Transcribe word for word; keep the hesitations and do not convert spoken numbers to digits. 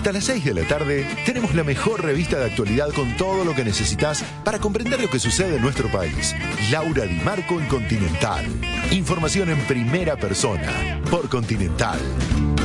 Hasta las seis de la tarde tenemos la mejor revista de actualidad con todo lo que necesitas para comprender lo que sucede en nuestro país. Laura Di Marco en Continental. Información en primera persona por Continental.